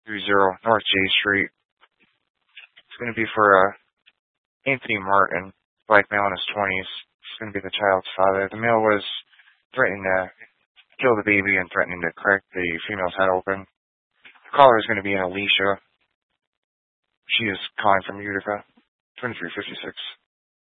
North J Street. It's going to be for Anthony Martin, black male in his 20s. He's going to be the child's father. The male was threatening to kill the baby and threatening to crack the female's head open. The caller is going to be an Alicia. She is calling from Utica, 2356.